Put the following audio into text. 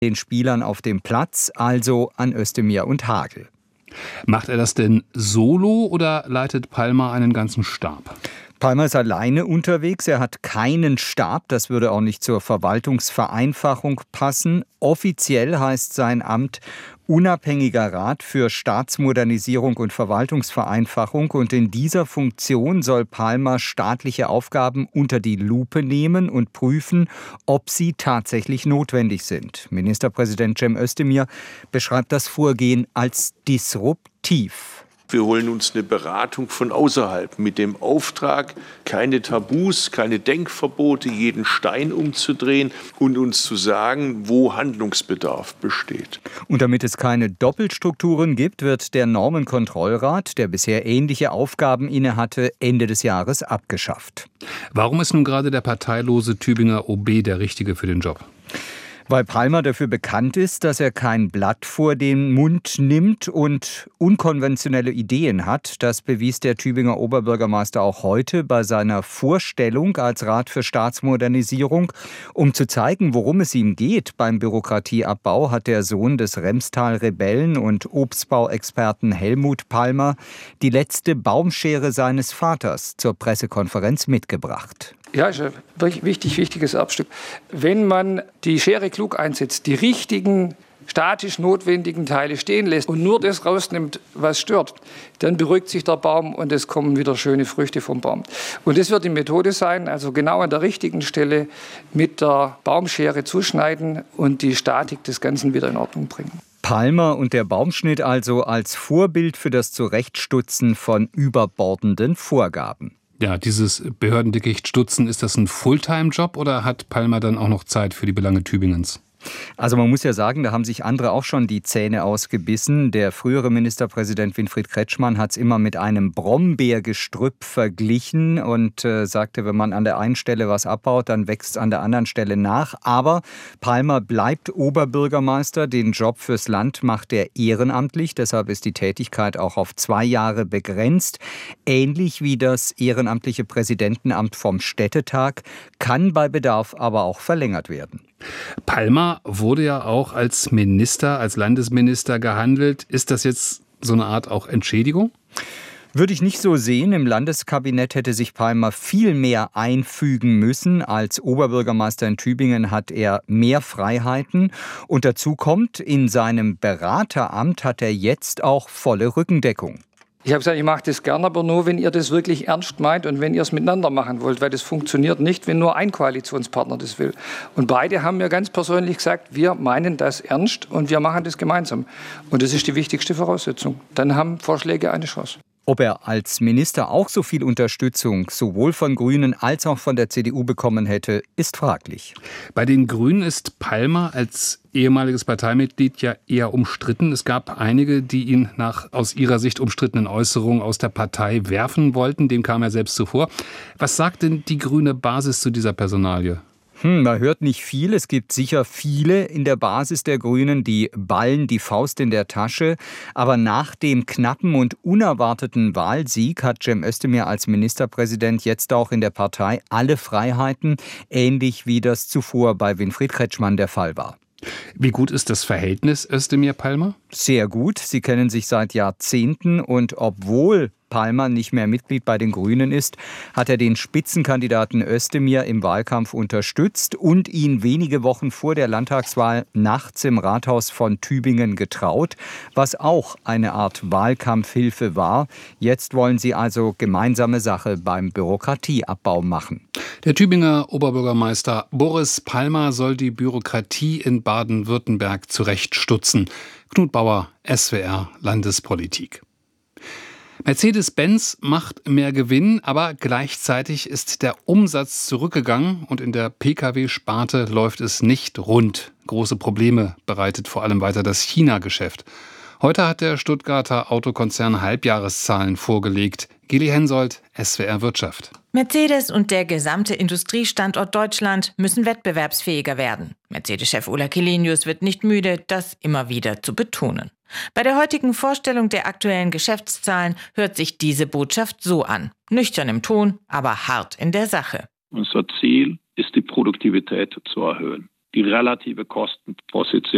den Spielern auf dem Platz, also an Özdemir und Hagel. Macht er das denn solo oder leitet Palmer einen ganzen Stab? Palmer ist alleine unterwegs, er hat keinen Stab, das würde auch nicht zur Verwaltungsvereinfachung passen. Offiziell heißt sein Amt Unabhängiger Rat für Staatsmodernisierung und Verwaltungsvereinfachung, und in dieser Funktion soll Palmer staatliche Aufgaben unter die Lupe nehmen und prüfen, ob sie tatsächlich notwendig sind. Ministerpräsident Cem Özdemir beschreibt das Vorgehen als disruptiv. Wir holen uns eine Beratung von außerhalb mit dem Auftrag, keine Tabus, keine Denkverbote, jeden Stein umzudrehen und uns zu sagen, wo Handlungsbedarf besteht. Und damit es keine Doppelstrukturen gibt, wird der Normenkontrollrat, der bisher ähnliche Aufgaben innehatte, Ende des Jahres abgeschafft. Warum ist nun gerade der parteilose Tübinger OB der Richtige für den Job? Weil Palmer dafür bekannt ist, dass er kein Blatt vor den Mund nimmt und unkonventionelle Ideen hat. Das bewies der Tübinger Oberbürgermeister auch heute bei seiner Vorstellung als Rat für Staatsmodernisierung. Um zu zeigen, worum es ihm geht beim Bürokratieabbau, hat der Sohn des Remstal-Rebellen und Obstbauexperten Helmut Palmer die letzte Baumschere seines Vaters zur Pressekonferenz mitgebracht. Ja, ist ein wichtiges Erbstück. Wenn man die Schere klug einsetzt, die richtigen statisch notwendigen Teile stehen lässt und nur das rausnimmt, was stört, dann beruhigt sich der Baum und es kommen wieder schöne Früchte vom Baum. Und das wird die Methode sein, also genau an der richtigen Stelle mit der Baumschere zuschneiden und die Statik des Ganzen wieder in Ordnung bringen. Palmer und der Baumschnitt also als Vorbild für das Zurechtstutzen von überbordenden Vorgaben. Ja, dieses Behördendickicht stutzen, ist das ein Fulltime-Job oder hat Palmer dann auch noch Zeit für die Belange Tübingens? Also man muss ja sagen, da haben sich andere auch schon die Zähne ausgebissen. Der frühere Ministerpräsident Winfried Kretschmann hat es immer mit einem Brombeergestrüpp verglichen und sagte, wenn man an der einen Stelle was abbaut, dann wächst es an der anderen Stelle nach. Aber Palmer bleibt Oberbürgermeister. Den Job fürs Land macht er ehrenamtlich. Deshalb ist die Tätigkeit auch auf 2 Jahre begrenzt. Ähnlich wie das ehrenamtliche Präsidentenamt vom Städtetag, kann bei Bedarf aber auch verlängert werden. Palmer wurde ja auch als Minister, als Landesminister gehandelt. Ist das jetzt so eine Art auch Entschädigung? Würde ich nicht so sehen. Im Landeskabinett hätte sich Palmer viel mehr einfügen müssen. Als Oberbürgermeister in Tübingen hat er mehr Freiheiten. Und dazu kommt, in seinem Berateramt hat er jetzt auch volle Rückendeckung. Ich habe gesagt, ich mache das gern, aber nur, wenn ihr das wirklich ernst meint und wenn ihr es miteinander machen wollt, weil das funktioniert nicht, wenn nur ein Koalitionspartner das will. Und beide haben mir ganz persönlich gesagt, wir meinen das ernst und wir machen das gemeinsam. Und das ist die wichtigste Voraussetzung. Dann haben Vorschläge eine Chance. Ob er als Minister auch so viel Unterstützung sowohl von Grünen als auch von der CDU bekommen hätte, ist fraglich. Bei den Grünen ist Palmer als ehemaliges Parteimitglied ja eher umstritten. Es gab einige, die ihn nach aus ihrer Sicht umstrittenen Äußerungen aus der Partei werfen wollten. Dem kam er selbst zuvor. Was sagt denn die grüne Basis zu dieser Personalie? Man hört nicht viel. Es gibt sicher viele in der Basis der Grünen, die ballen die Faust in der Tasche. Aber nach dem knappen und unerwarteten Wahlsieg hat Cem Özdemir als Ministerpräsident jetzt auch in der Partei alle Freiheiten, ähnlich wie das zuvor bei Winfried Kretschmann der Fall war. Wie gut ist das Verhältnis Özdemir-Palmer? Sehr gut. Sie kennen sich seit Jahrzehnten und obwohl Palmer nicht mehr Mitglied bei den Grünen ist, hat er den Spitzenkandidaten Özdemir im Wahlkampf unterstützt und ihn wenige Wochen vor der Landtagswahl nachts im Rathaus von Tübingen getraut, was auch eine Art Wahlkampfhilfe war. Jetzt wollen sie also gemeinsame Sache beim Bürokratieabbau machen. Der Tübinger Oberbürgermeister Boris Palmer soll die Bürokratie in Baden-Württemberg zurechtstutzen. Knut Bauer, SWR Landespolitik. Mercedes-Benz macht mehr Gewinn, aber gleichzeitig ist der Umsatz zurückgegangen und in der Pkw-Sparte läuft es nicht rund. Große Probleme bereitet vor allem weiter das China-Geschäft. Heute hat der Stuttgarter Autokonzern Halbjahreszahlen vorgelegt. Gili Hensoldt, SWR Wirtschaft. Mercedes und der gesamte Industriestandort Deutschland müssen wettbewerbsfähiger werden. Mercedes-Chef Ola Källenius wird nicht müde, das immer wieder zu betonen. Bei der heutigen Vorstellung der aktuellen Geschäftszahlen hört sich diese Botschaft so an. Nüchtern im Ton, aber hart in der Sache. Unser Ziel ist, die Produktivität zu erhöhen, die relative Kostenposition